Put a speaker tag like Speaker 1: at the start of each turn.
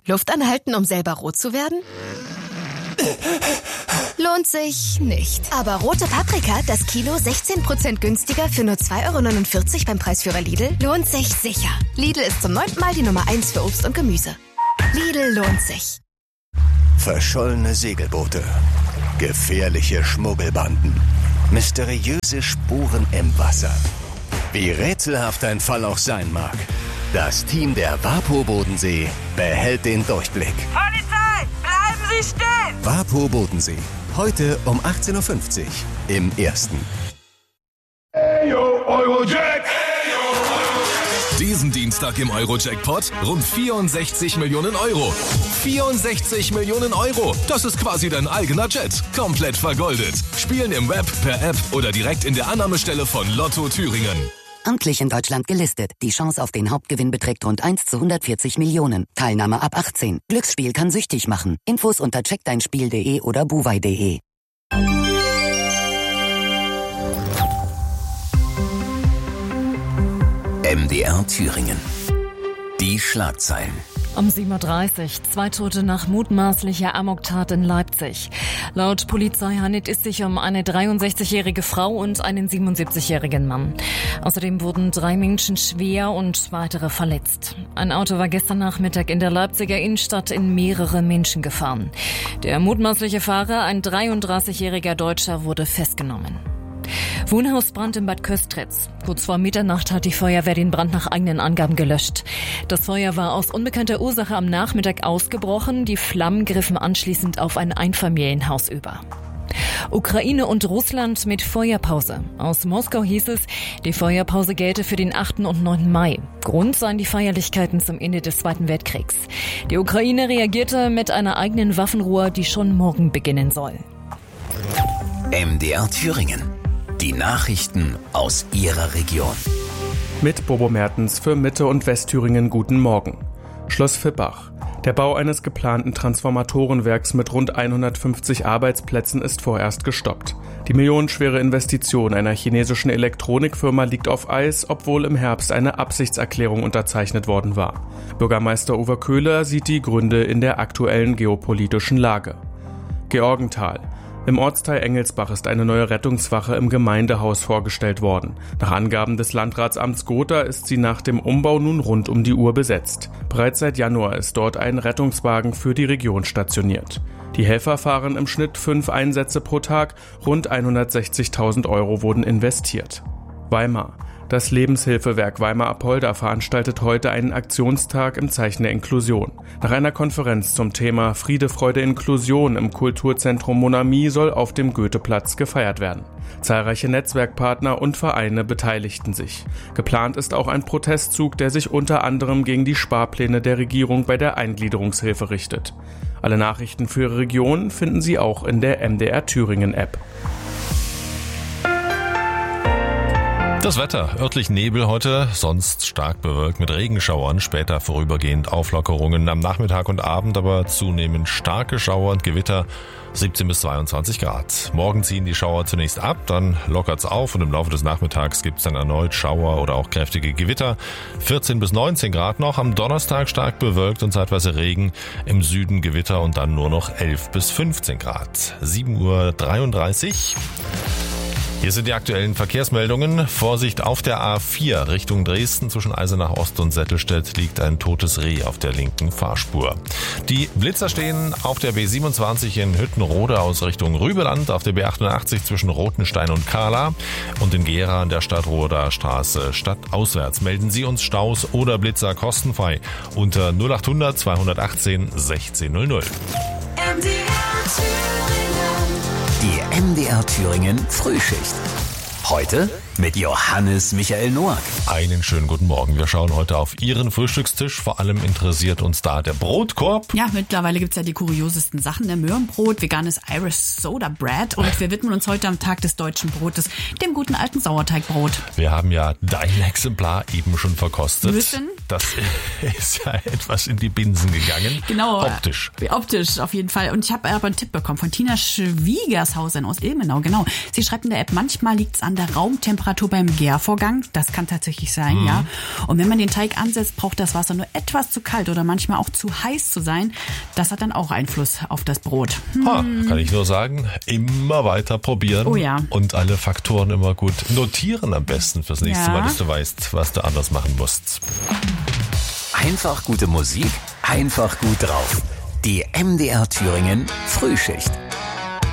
Speaker 1: Luft anhalten, um selber rot zu werden? Lohnt sich nicht. Aber rote Paprika, das Kilo 16% günstiger für nur 2,49 € beim Preisführer Lidl, lohnt sich sicher. Lidl ist zum 9. Mal die Nummer 1 für Obst und Gemüse. Lidl lohnt sich.
Speaker 2: Verschollene Segelboote, gefährliche Schmuggelbanden, mysteriöse Spuren im Wasser. Wie rätselhaft ein Fall auch sein mag, das Team der WaPo Bodensee behält den Durchblick.
Speaker 3: Polizei, bleiben Sie stehen!
Speaker 2: WaPo Bodensee, heute um 18:50 Uhr im Ersten.
Speaker 4: Eyo, Eurojack!
Speaker 5: Diesen Dienstag im Eurojackpot rund 64 Millionen Euro. 64 Millionen Euro. Das ist quasi dein eigener Jet. Komplett vergoldet. Spielen im Web, per App oder direkt in der Annahmestelle von Lotto Thüringen.
Speaker 6: Amtlich in Deutschland gelistet. Die Chance auf den Hauptgewinn beträgt rund 1 zu 140 Millionen. Teilnahme ab 18. Glücksspiel kann süchtig machen. Infos unter checkdeinspiel.de oder buwei.de.
Speaker 2: MDR Thüringen. Die Schlagzeilen.
Speaker 7: Um 7:30 Uhr, 2 Tote nach mutmaßlicher Amoktat in Leipzig. Laut Polizei handelt es sich um eine 63-jährige Frau und einen 77-jährigen Mann. Außerdem wurden 3 Menschen schwer und weitere verletzt. Ein Auto war gestern Nachmittag in der Leipziger Innenstadt in mehrere Menschen gefahren. Der mutmaßliche Fahrer, ein 33-jähriger Deutscher, wurde festgenommen. Wohnhausbrand in Bad Köstritz. Kurz vor Mitternacht hat die Feuerwehr den Brand nach eigenen Angaben gelöscht. Das Feuer war aus unbekannter Ursache am Nachmittag ausgebrochen. Die Flammen griffen anschließend auf ein Einfamilienhaus über. Ukraine und Russland mit Feuerpause. Aus Moskau hieß es, die Feuerpause gelte für den 8. und 9. Mai. Grund seien die Feierlichkeiten zum Ende des Zweiten Weltkriegs. Die Ukraine reagierte mit einer eigenen Waffenruhe, die schon morgen beginnen soll.
Speaker 2: MDR Thüringen. Die Nachrichten aus Ihrer Region.
Speaker 8: Mit Bobo Mertens für Mitte- und Westthüringen guten Morgen. Schloss Vippach. Der Bau eines geplanten Transformatorenwerks mit rund 150 Arbeitsplätzen ist vorerst gestoppt. Die millionenschwere Investition einer chinesischen Elektronikfirma liegt auf Eis, obwohl im Herbst eine Absichtserklärung unterzeichnet worden war. Bürgermeister Uwe Köhler sieht die Gründe in der aktuellen geopolitischen Lage. Georgenthal. Im Ortsteil Engelsbach ist eine neue Rettungswache im Gemeindehaus vorgestellt worden. Nach Angaben des Landratsamts Gotha ist sie nach dem Umbau nun rund um die Uhr besetzt. Bereits seit Januar ist dort ein Rettungswagen für die Region stationiert. Die Helfer fahren im Schnitt 5 Einsätze pro Tag, rund 160.000 € wurden investiert. Weimar. Das Lebenshilfewerk Weimar-Apolda veranstaltet heute einen Aktionstag im Zeichen der Inklusion. Nach einer Konferenz zum Thema Friede, Freude, Inklusion im Kulturzentrum Monami soll auf dem Goetheplatz gefeiert werden. Zahlreiche Netzwerkpartner und Vereine beteiligten sich. Geplant ist auch ein Protestzug, der sich unter anderem gegen die Sparpläne der Regierung bei der Eingliederungshilfe richtet. Alle Nachrichten für Ihre Region finden Sie auch in der MDR Thüringen App.
Speaker 9: Das Wetter, örtlich Nebel heute, sonst stark bewölkt mit Regenschauern, später vorübergehend Auflockerungen am Nachmittag und Abend, aber zunehmend starke Schauer und Gewitter, 17 bis 22 Grad. Morgen ziehen die Schauer zunächst ab, dann lockert's auf und im Laufe des Nachmittags gibt's dann erneut Schauer oder auch kräftige Gewitter. 14 bis 19 Grad noch, am Donnerstag stark bewölkt und zeitweise Regen, im Süden Gewitter und dann nur noch 11 bis 15 Grad. 7:33 Uhr. Hier sind die aktuellen Verkehrsmeldungen. Vorsicht auf der A4 Richtung Dresden. Zwischen Eisenach Ost und Settelstedt liegt ein totes Reh auf der linken Fahrspur. Die Blitzer stehen auf der B27 in Hüttenrode aus Richtung Rübeland, auf der B88 zwischen Rothenstein und Kahla und in Gera an der Stadtroder Straße stadtauswärts. Melden Sie uns Staus oder Blitzer kostenfrei unter 0800 218 1600.
Speaker 2: Die MDR Thüringen Frühschicht. Heute mit Johannes Michael Noack.
Speaker 9: Einen schönen guten Morgen. Wir schauen heute auf Ihren Frühstückstisch. Vor allem interessiert uns da der Brotkorb.
Speaker 10: Ja, mittlerweile gibt's ja die kuriosesten Sachen. Der Möhrenbrot, veganes Irish Soda Bread. Und wir widmen uns heute am Tag des deutschen Brotes, dem guten alten Sauerteigbrot.
Speaker 9: Wir haben ja dein Exemplar eben schon verkostet.
Speaker 10: Müssen.
Speaker 9: Das ist ja etwas in die Binsen gegangen.
Speaker 10: Genau.
Speaker 9: Optisch.
Speaker 10: Optisch, auf jeden Fall. Und ich habe aber einen Tipp bekommen von Tina Schwiegershausen aus Ilmenau. Genau. Sie schreibt in der App, manchmal liegt's an der Raumtemperatur Wassertemperatur beim Gärvorgang. Das kann tatsächlich sein, ja. Und wenn man den Teig ansetzt, braucht das Wasser nur etwas zu kalt oder manchmal auch zu heiß zu sein. Das hat dann auch Einfluss auf das Brot.
Speaker 9: Kann ich nur sagen, immer weiter probieren.
Speaker 10: Oh ja.
Speaker 9: Und alle Faktoren immer gut notieren am besten fürs nächste Mal, dass du weißt, was du anders machen musst.
Speaker 2: Einfach gute Musik, einfach gut drauf. Die MDR Thüringen Frühschicht.